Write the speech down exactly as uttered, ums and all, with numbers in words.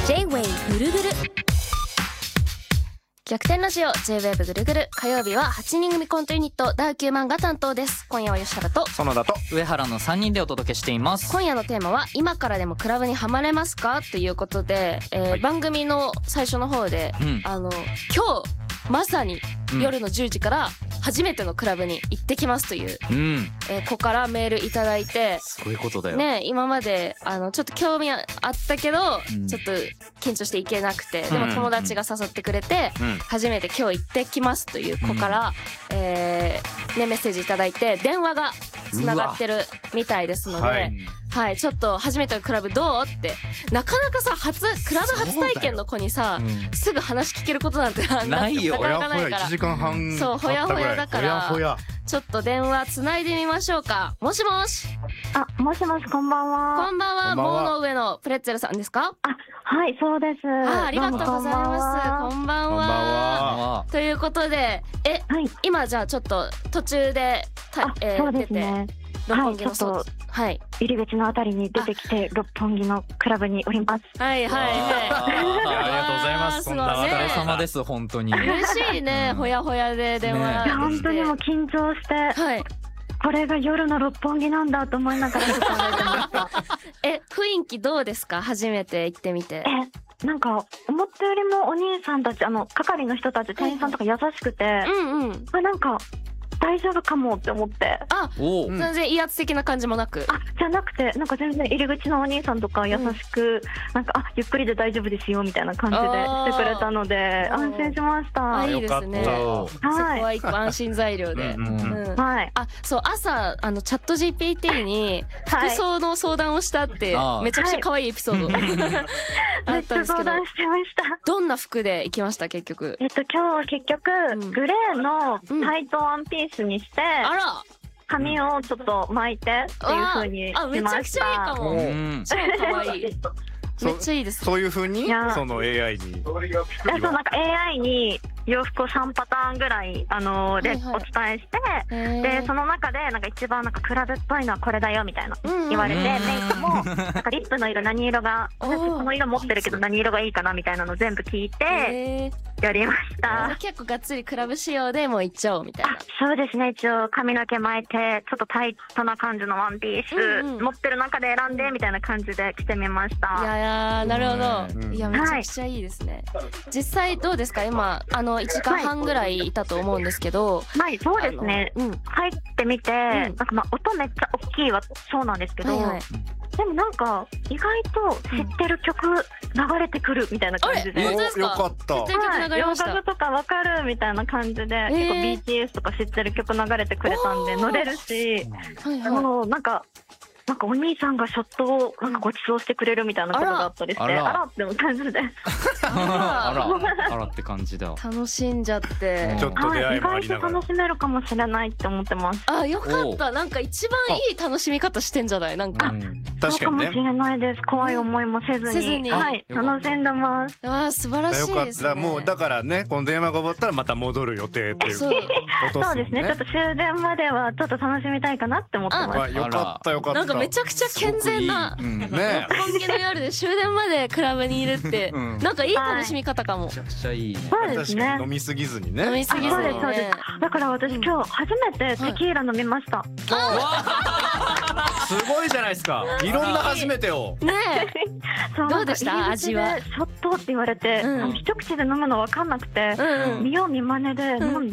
J-Wave ぐるぐる逆転ラジオ J-Wave ぐるぐる、火曜日ははちにん組コントユニットダーキューマンが担当です。今夜は吉原と園田と上原のさんにんでお届けしています。 今夜のテーマは今からでもクラブにハマれますかということで、えーはい、番組の最初の方で、うん、あの今日まさに夜のじゅうじから初めてのクラブに行ってきますという、うんえー、子からメールいただいて、 そういうことだよね。今まであのちょっと興味あったけど、うん、ちょっと緊張して行けなくて、でも友達が誘ってくれて、うん、初めて今日行ってきますという子から、うんえーね、メッセージいただいて電話がつながってるみたいですので、はいはい、ちょっと初めてのクラブどうってなかなかさ初クラブ初体験の子にさ、うん、すぐ話聞けることなんてないよ。 なかなかないから、 いちじかんはんそうほやほやだからほやほやちょっと電話つないでみましょうか。もしもし。 あ、もしもし、こんばんは。 こんばんは。棒の上のプレッツェルさんですか？ あ、はい、そうです。 あ、ありがとうございます。こんばんは。ということで、え、はい、今じゃあちょっと途中でた、 えー、そうですね。 六本木の、 はい、ちょっと、 はい、 入り口のあたりに出てきて六本木のクラブにおります。 はいはいはい。 ありがとうございます。そんなお疲れ様です。本当に嬉しいね。ほやほやで電話で、 ね、本当にもう緊張して、はい、これが夜の六本木なんだと思いながら考えてました。 え、雰囲気どうですか？初めて行ってみて。 え、なんか思ったよりもお兄さんたち、あの係の人たち、店員さんとか優しくて、うんうん、あ、なんか大丈夫かもって思って。 あ、全然威圧的な感じもなく。 あ、じゃなくて、なんか全然入り口のお兄さんとか優しく、うん、なんかあ、ゆっくりで大丈夫ですよみたいな感じでしてくれたので安心しました。 あ、いいですね。はい、そこは一個安心材料で。はい。あ、そう、朝あのチャット ジーピーティー に服装の相談をしたって、はい、めちゃくちゃ可愛いエピソード、はい、あったんですけど。 相談してました。 どんな服で行きました結局？ えっと今日結局、うん、グレーのタイトワンピースにして、うん、 あら。 髪をちょっと巻いてっていう風にしました。 あ、めちゃくちゃいいかも。うん、超可愛い。めっちゃいいです。 そういう風にその エーアイ に。 そうなんか エーアイ に洋服をさんパターンぐらいあので、はいはい、お伝えして、でその中でなんか一番なんかクラブっぽいのはこれだよみたいな言われて、メイクもなんかリップの色何色がこの色持ってるけど何色がいいかなみたいなの全部聞いてやりました。 結構がっつりクラブ仕様でもういっちゃおうみたいな。 そうですね。一応髪の毛巻いてちょっとタイトな感じのワンピース、うんうん、持ってる中で選んでみたいな感じで着てみました。 いやいや、なるほど。いや、めちゃくちゃいいですね。はい、実際どうですか今あのいちじかんはんぐらいいたと思うんですけど。 はい、そうですね。うん、入ってみて、うん、なんかまあ音めっちゃ大きいはそうなんですけど、はいはい、でもなんか意外と知ってる曲流れてくるみたいな感じで、 うん、 よかった。 知ってる曲流れました。 洋楽とかわかるみたいな感じで、えー、結構 ビーティーエス とか知ってる曲流れてくれたんで乗れるし、はいはい、もうなんかなんかお兄さんがショットをなんかご馳走してくれるみたいなことがあったりして、あら、あらって感じであらあらって感じだ。 楽しんじゃってちょっと出会いもありながら、はい、意外と楽しめるかもしれないって思ってます。 あ、よかった。なんか一番いい楽しみ方してんじゃない？なんか、うん、 確かにね。そうかもしれないです。怖い思いもせずに、せずにはい、楽しんでます。 あ、素晴らしいですね。 よかった。もうだからね、この電話が終わったらまた戻る予定というそうそうですね。ちょっと終電まではちょっと楽しみたいかなって思ってます。 よかったよかった。 なんかめちゃくちゃ健全な、うんね、六本木の夜で終電までクラブにいるって、うん、なんかいい楽しみ方かも。 めちゃくちゃいいね。 そうですね。 飲みすぎずにね。 飲みすぎずにね。 そうですそうです。だから私今日初めてテキーラ飲みました。 すごいじゃないですか。いろんな初めてを。 ねえ。どうでした味は？ ショットって言われて、うん、一口で飲むの分かんなくて、うん、見よう見まねで飲んで。